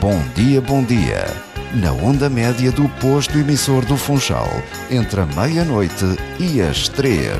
bom dia, na onda média do posto emissor do Funchal, entre a meia-noite e as 3.